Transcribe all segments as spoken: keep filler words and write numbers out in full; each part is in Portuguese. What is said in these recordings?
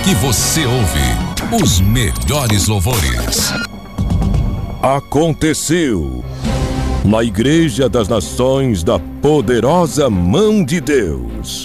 que você ouve os melhores louvores. Aconteceu na Igreja das Nações da Poderosa Mão de Deus.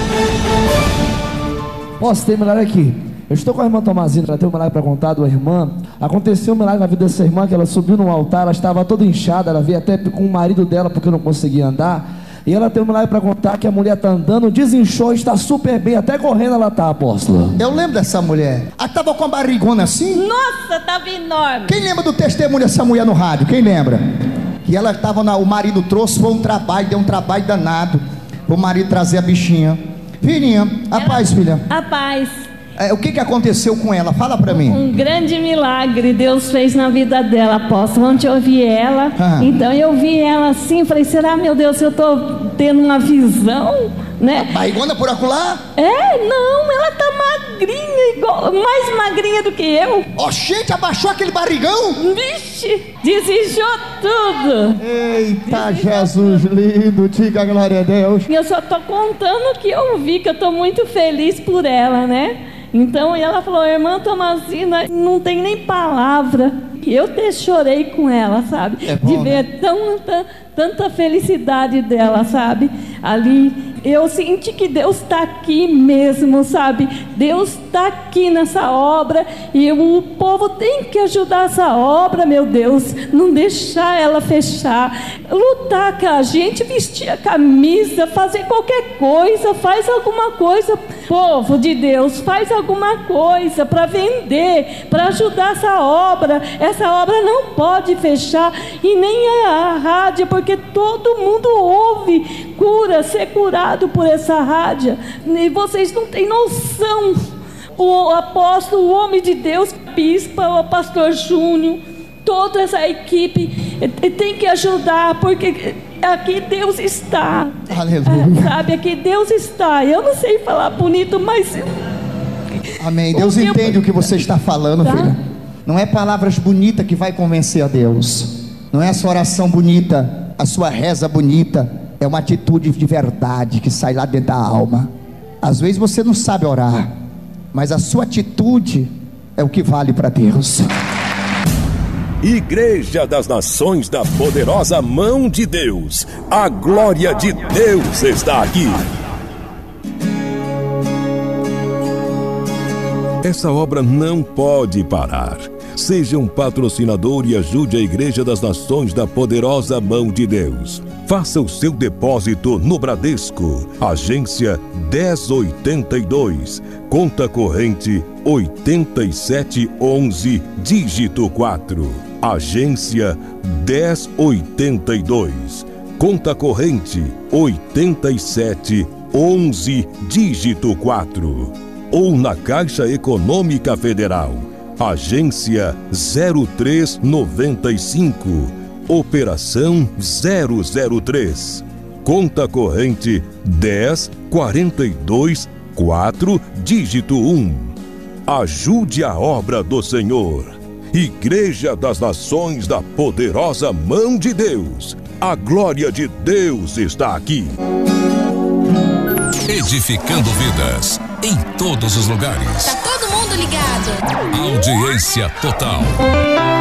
Posso ter milagre aqui? Eu estou com a irmã Tomazina, ela tem um milagre para contar da irmã. Aconteceu um milagre na vida dessa irmã, que ela subiu no altar, ela estava toda inchada, ela veio até com o marido dela porque não conseguia andar. E ela tem um milagre para contar que a mulher está andando, desinchou, está super bem, até correndo ela está, apóstola. Eu lembro dessa mulher. Ela estava com a barrigona assim? Nossa, estava enorme. Quem lembra do testemunho dessa mulher no rádio? Quem lembra? E ela estava, o marido trouxe, foi um trabalho, deu um trabalho danado o marido trazer a bichinha. Filhinha, a ela, paz, filha. A paz. É, o que, que aconteceu com ela? Fala pra mim. Um grande milagre Deus fez na vida dela, apóstolo. Ontem eu vi ela, ah. então eu vi ela assim, falei, será, meu Deus, se eu tô tendo uma visão, né? Barrigona por acolá? É, não, ela tá magrinha, igual, mais magrinha do que eu. Ó, oh, gente, abaixou aquele barrigão? Vixe, desinchou tudo. Eita, desinchou Jesus tudo. Lindo, diga glória a Deus. Eu só tô contando o que eu vi, que eu tô muito feliz por ela, né? Então ela falou, irmã Tomazina, não tem nem palavra. Eu até chorei com ela, sabe? É bom, de ver, né? tanta, tanta felicidade dela, sabe? Ali, eu senti que Deus está aqui mesmo, sabe? Deus está aqui nessa obra e o povo tem que ajudar essa obra, meu Deus. Não deixar ela fechar. Lutar com a gente, vestir a camisa, fazer qualquer coisa, faz alguma coisa, povo de Deus, faz alguma coisa para vender, para ajudar essa obra. Essa obra não pode fechar, e nem a rádio, porque todo mundo ouve, cura, ser curado por essa rádio, e vocês não têm noção. O apóstolo, o homem de Deus, bispa, o pastor Júnior, toda essa equipe tem que ajudar, porque aqui Deus está. Aleluia. Sabe, aqui Deus está. Eu não sei falar bonito, mas amém. Deus o entende eu... o que você está falando, tá? Filha. Não é palavras bonitas que vai convencer a Deus. Não é a sua oração bonita, a sua reza bonita. É uma atitude de verdade que sai lá dentro da alma. Às vezes você não sabe orar, mas a sua atitude é o que vale para Deus. Igreja das Nações da Poderosa Mão de Deus. A glória de Deus está aqui. Essa obra não pode parar. Seja um patrocinador e ajude a Igreja das Nações da Poderosa Mão de Deus. Faça o seu depósito no Bradesco, agência dez oitenta e dois, conta corrente oitenta e sete onze, dígito quatro. Agência dez oitenta e dois, conta corrente oitenta e sete onze, dígito quatro. Ou na Caixa Econômica Federal, agência zero três noventa e cinco, operação zero zero três, conta corrente dez quarenta e dois quatro, dígito um. Ajude a obra do Senhor. Igreja das Nações da Poderosa Mão de Deus. A glória de Deus está aqui. Edificando vidas em todos os lugares. Tá todo mundo ligado. Audiência total.